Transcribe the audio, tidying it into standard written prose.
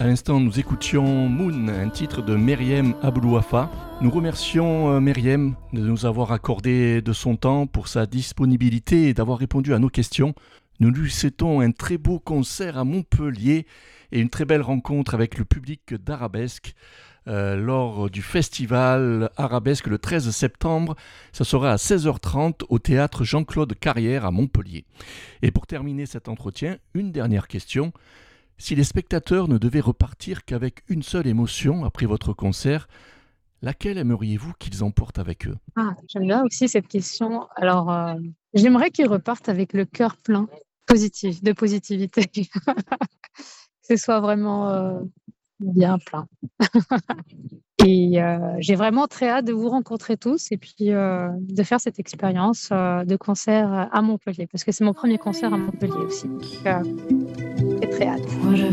À l'instant, nous écoutions Moon, un titre de Meriem Aboulouafa. Nous remercions Meriem de nous avoir accordé de son temps pour sa disponibilité et d'avoir répondu à nos questions. Nous lui souhaitons un très beau concert à Montpellier et une très belle rencontre avec le public d'Arabesque lors du festival Arabesque le 13 septembre. Ça sera à 16h30 au théâtre Jean-Claude Carrière à Montpellier. Et pour terminer cet entretien, une dernière question. Si les spectateurs ne devaient repartir qu'avec une seule émotion après votre concert, laquelle aimeriez-vous qu'ils emportent avec eux ? Ah, j'aime bien aussi cette question. Alors, j'aimerais qu'ils repartent avec le cœur plein, positif, de positivité. Que ce soit vraiment bien plein. Et j'ai vraiment très hâte de vous rencontrer tous et puis de faire cette expérience de concert à Montpellier, parce que c'est mon premier concert à Montpellier aussi. Donc, j'ai très hâte.